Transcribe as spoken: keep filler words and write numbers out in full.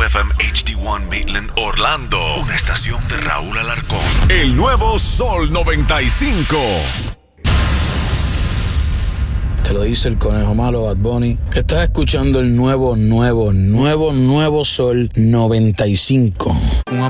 F M H D uno Maitland, Orlando. Una estación de Raúl Alarcón. El nuevo Sol noventa y cinco. Te lo dice el conejo malo, Bad Bunny. Estás escuchando el nuevo, nuevo, nuevo, nuevo Sol noventa y cinco. Un